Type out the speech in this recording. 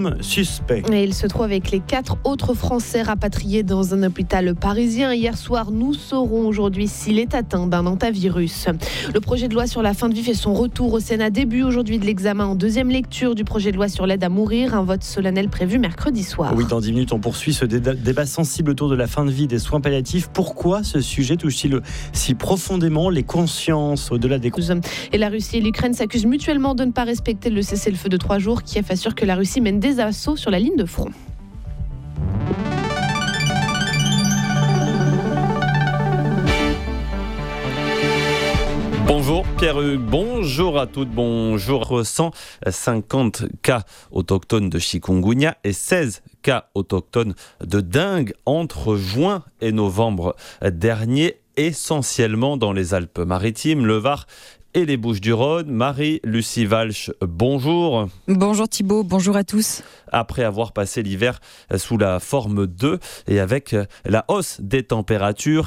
Suspect. Et il se trouve avec les 4 autres Français rapatriés dans un hôpital parisien. Hier soir, nous saurons aujourd'hui s'il est atteint d'un hantavirus. Le projet de loi sur la fin de vie fait son retour au Sénat. Début aujourd'hui de l'examen en deuxième lecture du projet de loi sur l'aide à mourir. Un vote solennel prévu mercredi soir. Oui, dans 10 minutes, on poursuit ce débat sensible autour de la fin de vie des soins palliatifs. Pourquoi ce sujet touche-t-il si profondément les consciences au-delà des... Et la Russie et l'Ukraine s'accusent mutuellement de ne pas respecter le cessez-le-feu de 3 jours. Kiev assure que la Russie mène des assauts sur la ligne de front. Bonjour Pierre-Hugues, bonjour à toutes, bonjour. 150 cas autochtones de chikungunya et 16 cas autochtones de dengue entre juin et novembre dernier, essentiellement dans les Alpes-Maritimes, le Var et les Bouches-du-Rhône. Marie-Lucie Walsh, bonjour. Bonjour Thibaut, bonjour à tous. Après avoir passé l'hiver sous la forme 2 et avec la hausse des températures,